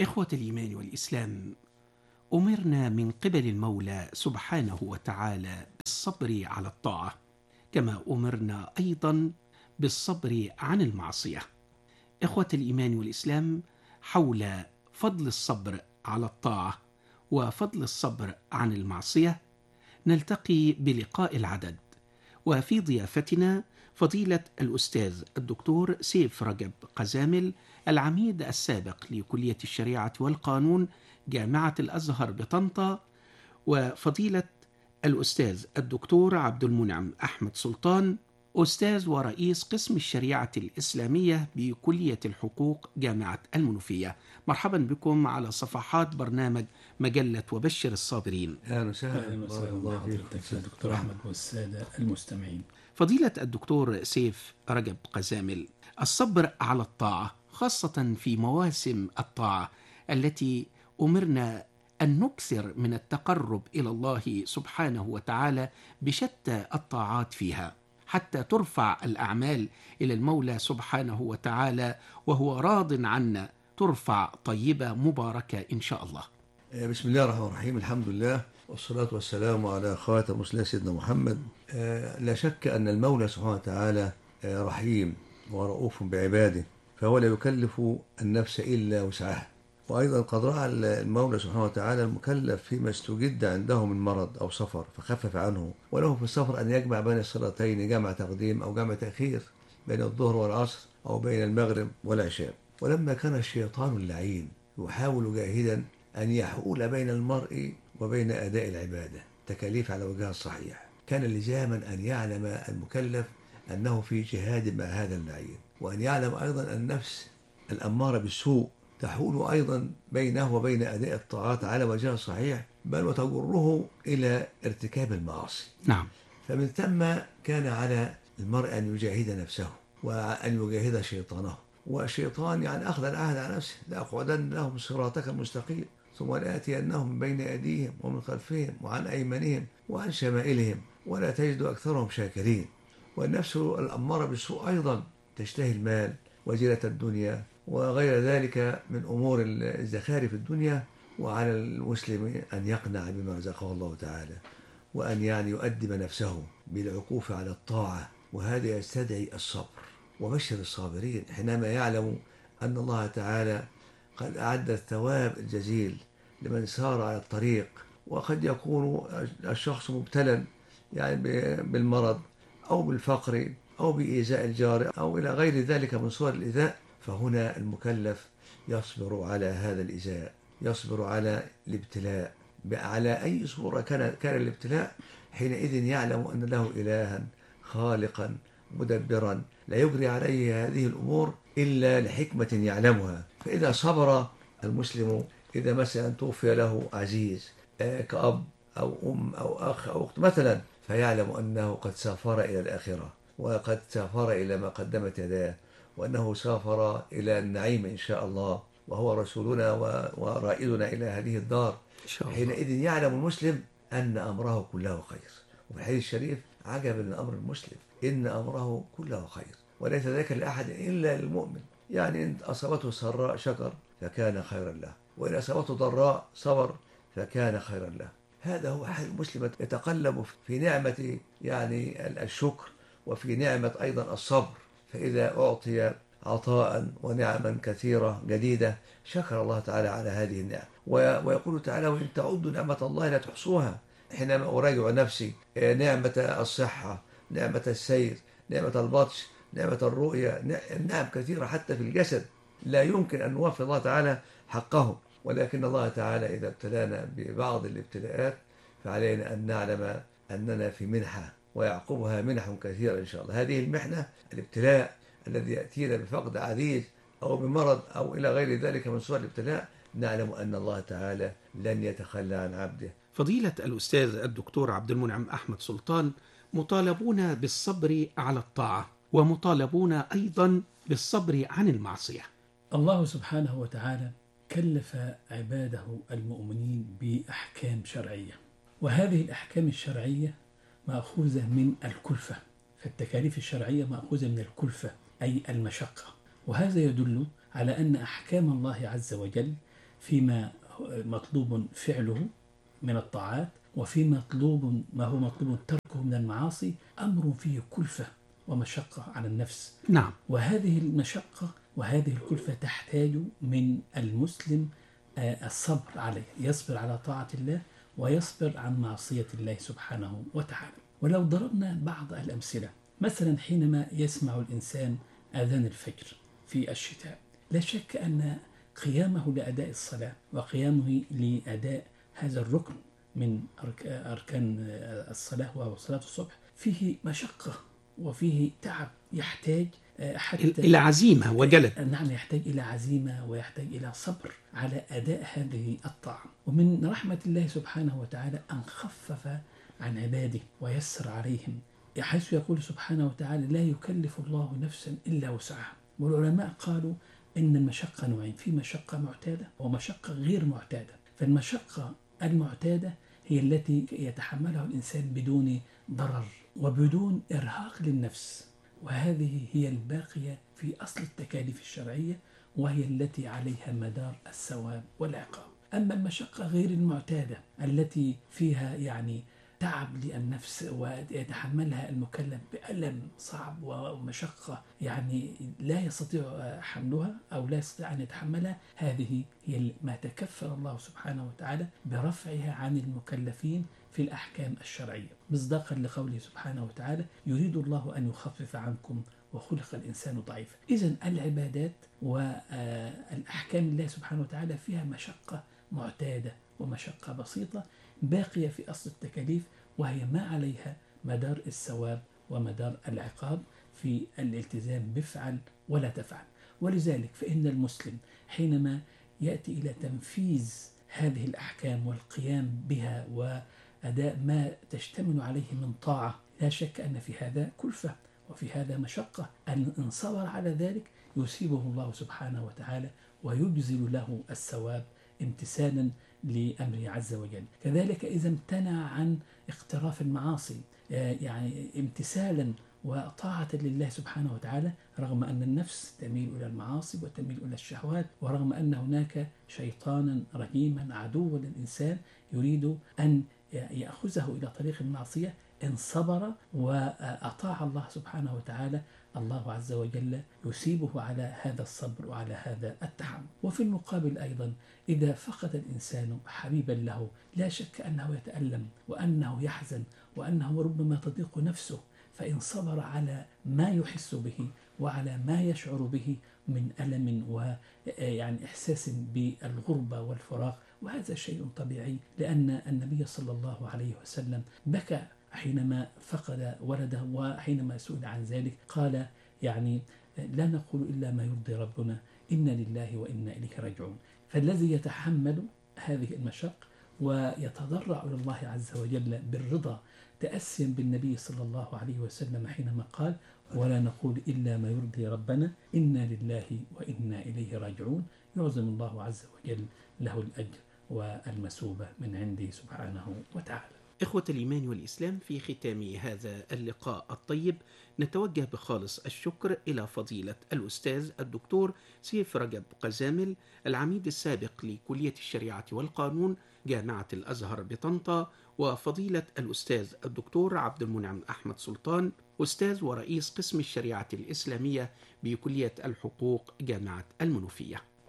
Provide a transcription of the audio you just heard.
إخوة الإيمان والإسلام، أمرنا من قبل المولى سبحانه وتعالى بالصبر على الطاعة، كما أمرنا أيضا بالصبر عن المعصية. إخوة الإيمان والإسلام، حول فضل الصبر على الطاعة وفضل الصبر عن المعصية نلتقي بلقاء العدد، وفي ضيافتنا فضيلة الأستاذ الدكتور سيف رجب قزامل، العميد السابق لكلية الشريعة والقانون جامعة الأزهر بطنطا، وفضيلة الأستاذ الدكتور عبد المنعم أحمد سلطان، أستاذ ورئيس قسم الشريعة الإسلامية بكلية الحقوق جامعة المنوفية. مرحبا بكم على صفحات برنامج مجلة وبشر الصابرين. أهلا وسهلا بحضرتك يا دكتور أحمد والسادة المستمعين. فضيلة الدكتور سيف رجب قزامل، الصبر على الطاعة خاصة في مواسم الطاعة التي أمرنا أن نكثر من التقرب إلى الله سبحانه وتعالى بشتى الطاعات فيها، حتى ترفع الأعمال إلى المولى سبحانه وتعالى وهو راض عنا، ترفع طيبة مباركة إن شاء الله. بسم الله الرحمن الرحيم. الحمد لله والصلاة والسلام على خاتم رسول سيدنا محمد. لا شك أن المولى سبحانه وتعالى رحيم ورؤوف بعباده، فهو لا يكلف النفس إلا وسعها. وأيضا قد رأى المولى سبحانه وتعالى المكلف فيما استجد عنده من مرض أو سفر فخفف عنه، وله في السفر أن يجمع بين الصلاتين، جمع تقديم أو جمع تأخير، بين الظهر والعصر أو بين المغرب والعشاء. ولما كان الشيطان اللعين يحاول جاهدا أن يحول بين المرء وبين أداء العبادة تكاليف على وجهها الصحيح، كان لزاما أن يعلم المكلف أنه في جهاد مع هذا اللعين، وأن يعلم أيضا أن النفس الأمارة بالسوء تحول أيضا بينه وبين أداء الطاعات على وجهها الصحيح، بل وتجره إلى ارتكاب المعاصي. نعم. فمن ثم كان على المرء أن يجاهد نفسه وأن يجاهد شيطانه. والشيطان يعني أخذ العهد على نفسه: لأقعدن لهم صراطك المستقيم ثم لآتينهم من بين أيديهم ومن خلفهم وعن أيمانهم وعن شمائلهم ولا تجد أكثرهم شاكرين. والنفس الأمارة بالسوء أيضا تشتهي المال وزينة الدنيا وغير ذلك من أمور الزخارف الدنيا. وعلى المسلم أن يقنع بما رزقه الله تعالى، وأن يعني يؤدب نفسه بالعكوف على الطاعة، وهذا يستدعي الصبر. وبشر الصابرين حينما يعلم أن الله تعالى قد أعد الثواب الجزيل لمن سار على الطريق. وقد يكون الشخص مبتلا يعني بالمرض أو بالفقر أو بإيذاء الجار أو إلى غير ذلك من صور الإيذاء، فهنا المكلف يصبر على هذا الإيذاء، يصبر على الابتلاء على أي صورة كان الابتلاء. حينئذ يعلم أن له إلها خالقا مدبرا لا يجري عليه هذه الأمور إلا لحكمة يعلمها. فإذا صبر المسلم، إذا مثلا توفي له عزيز كأب أو أم أو أخ أو أخت مثلا، فيعلم أنه قد سافر إلى الآخرة، وقد سافر إلى ما قدمت يداه، وأنه سافر إلى النعيم إن شاء الله، وهو رسولنا ورائدنا إلى هذه الدار. حينئذ يعلم المسلم أن أمره كله خير. وفي الحديث الشريف: عجبا من أمر المسلم إن أمره كله خير وليس ذاك لأحد إلا للمؤمن. يعني إن أصابته سراء شكر فكان خيرا له، وإن أصابته ضراء صبر فكان خيرا له. هذا هو حال المسلم، يتقلب في نعمة يعني الشكر وفي نعمة أيضا الصبر. فإذا أعطي عطاء ونعما كثيرة جديدة شكر الله تعالى على هذه النعم. ويقول تعالى: وإن تعدوا نعمة الله لا تحصوها. حينما أراجع نفسي، نعمة الصحة، نعمة السير، نعمة البطش، نعمة الرؤية، نعم كثيرة حتى في الجسد لا يمكن أن نوفي الله تعالى حقه. ولكن الله تعالى إذا ابتلانا ببعض الابتلاءات فعلينا أن نعلم أننا في منحة ويعقبها منح كثيرة إن شاء الله. هذه المحنة، الابتلاء الذي يأتينا بفقد عزيز أو بمرض أو إلى غير ذلك من صور الابتلاء، نعلم أن الله تعالى لن يتخلى عن عبده. فضيلة الأستاذ الدكتور عبد المنعم أحمد سلطان، مطالبون بالصبر على الطاعة ومطالبون أيضا بالصبر عن المعصية. الله سبحانه وتعالى كلف عباده المؤمنين بأحكام شرعية، وهذه الأحكام الشرعية مأخوذة من الكلفة. فالتكاليف الشرعية مأخوذة من الكلفة أي المشقة. وهذا يدل على أن أحكام الله عز وجل فيما مطلوب فعله من الطاعات، وفي ما هو مطلوب تركه من المعاصي، أمر فيه كلفة ومشقة على النفس. نعم. وهذه المشقة وهذه الكلفة تحتاج من المسلم الصبر عليه، يصبر على طاعة الله ويصبر عن معصية الله سبحانه وتعالى. ولو ضربنا بعض الأمثلة، مثلا حينما يسمع الإنسان آذان الفجر في الشتاء، لا شك أن قيامه لأداء الصلاة وقيامه لأداء هذا الركن من أركان الصلاة وهو صلاة الصبح فيه مشقة وفيه تعب، يحتاج حتى إلى عزيمة وجلد. نعم، يحتاج إلى عزيمة ويحتاج إلى صبر على أداء هذه الطاعة. ومن رحمة الله سبحانه وتعالى أن خفف عن عباده ويسر عليهم، حيث يقول سبحانه وتعالى: لا يكلف الله نفسا إلا وسعها. والعلماء قالوا إن المشقة نوعين، في مشقة معتادة ومشقة غير معتادة. فالمشقة المعتادة هي التي يتحملها الإنسان بدون ضرر وبدون إرهاق للنفس، وهذه هي الباقية في أصل التكاليف الشرعية، وهي التي عليها مدار الثواب والعقاب. أما المشقة غير المعتادة التي فيها تعب للنفس ويتحملها المكلف بألم صعب ومشقة لا يستطيع حملها أو لا يستطيع أن يتحملها، هذه هي ما تكفل الله سبحانه وتعالى برفعها عن المكلفين في الأحكام الشرعية، مصداقا لقوله سبحانه وتعالى: يريد الله أن يخفف عنكم وخلق الإنسان ضعيفا. إذن العبادات والأحكام الله سبحانه وتعالى فيها مشقة معتادة ومشقة بسيطة باقية في أصل التكاليف، وهي ما عليها مدار الثواب ومدار العقاب في الالتزام بفعل ولا تفعل. ولذلك فإن المسلم حينما يأتي إلى تنفيذ هذه الأحكام والقيام بها وأداء ما تشتمل عليه من طاعة، لا شك أن في هذا كلفة وفي هذا مشقة. إن صبر على ذلك يثيبه الله سبحانه وتعالى ويجزل له الثواب امتثالا لأمره عز وجل. كذلك إذا امتنع عن اقتراف المعاصي امتثالا وطاعة لله سبحانه وتعالى، رغم أن النفس تميل إلى المعاصي وتميل إلى الشهوات، ورغم أن هناك شيطانا رجيما عدوا للإنسان يريد أن يأخذه إلى طريق المعصية، إن صبر وأطاع الله سبحانه وتعالى، الله عز وجل يثيبه على هذا الصبر وعلى هذا التحمل. وفي المقابل أيضا إذا فقد الإنسان حبيبا له، لا شك أنه يتألم وأنه يحزن وأنه ربما تضيق نفسه، فإن صبر على ما يحس به وعلى ما يشعر به من ألم إحساس بالغربة والفراق، وهذا شيء طبيعي، لأن النبي صلى الله عليه وسلم بكى حينما فقد ولده، وحينما سئل عن ذلك قال لا نقول إلا ما يرضي ربنا، إنا لله وإنا إليه راجعون. فالذي يتحمل هذه المشق ويتضرع إلى الله عز وجل بالرضا تأسيا بالنبي صلى الله عليه وسلم حينما قال: ولا نقول إلا ما يرضي ربنا، إنا لله وإنا إليه راجعون، يعظم الله عز وجل له الأجر والمثوبة من عنده سبحانه وتعالى. إخوة الإيمان والإسلام، في ختام هذا اللقاء الطيب نتوجه بخالص الشكر إلى فضيلة الأستاذ الدكتور سيف رجب قزامل، العميد السابق لكلية الشريعة والقانون جامعة الأزهر بطنطا، وفضيلة الأستاذ الدكتور عبد المنعم أحمد سلطان، أستاذ ورئيس قسم الشريعة الإسلامية بكلية الحقوق جامعة المنوفية.